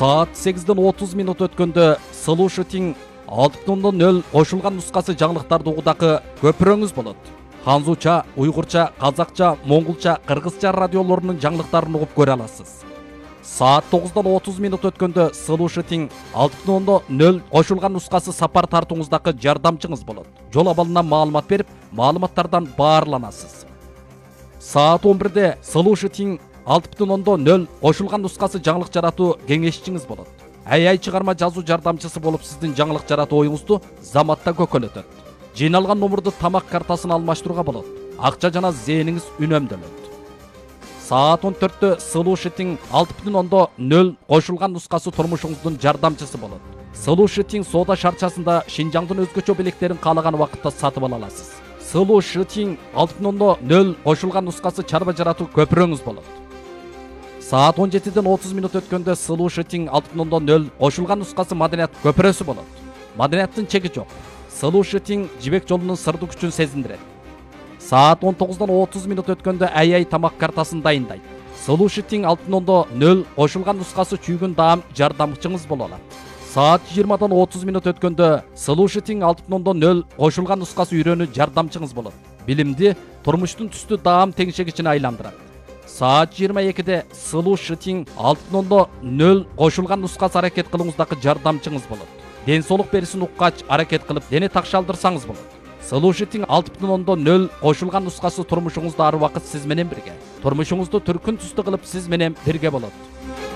Saat 8:30 өткөндө Solution 6.0 кошулган нускасы жаңылыктарды угудагы көпүрөңүз болот. Ханзуча, уйгурча, казакча, монголча, кыргызча радиолорунун жаңылыктарын угуп көрө аласыз. Saat 9:30 өткөндө Solution 6.0 кошулган нускасы сапар тартууңуздагы жардамчыңыз болот. Жол абалынан маалымат берип, маалыматтардан баарланасыз. Saat 11-де Solution 6.0 кошулган нускасы жаңылык жаратуу кеңешчиңиз болот. AI чыгарма жазуу жардамчысы болуп сиздин жаңылык жаратуу оюңузду заматта көкөлөтөт. Жыйналган номурду тамак картасын алмаштырууга болот. Акча жана зээниңиз үнөмдөлөт. Saat 14-тө Solution 6.0 кошулган нускасы турмушуңуздун жардамчысы болот. Solution соода шарчасында Шинжаңдын өзгөчө белектерин каалаган убакытта сатып ала аласыз. Solution 6.0 кошулган нускасы чарба жаратуу көпүрөңүз болот. Saat 17:30 өткөндө Solution 6.0 кошулган нускасы маданият көпүрөсү болот. Маданияттын чеги жок. Solution жибек жолунун сырдуу күчүн сезиндирет. Saat 19:30 өткөндө AI тамак картасын дайындайт. Solution 6.0 кошулган нускасы чүйгүн даам жардамчыңыз боло алат. Saat 20:30 өткөндө Solution 6.0 кошулган нускасы үйрөнүү жардамчыңыз болот. Билимди турмуштун түстүү даам теңшегичине айландырат. Saat 22-де Solution 6.0 кошулган нускасы аракет кылууңуздагы жардамчыңыз болот. Ден соолук берисин уккач аракет кылып, дене такшалдырсаңыз болот. Solution 6.0 кошулган нускасы турмушуңузда ар убакыт сиз менен бирге. Турмушуңузду түркүн түстүү кылып сиз менен бирге болот.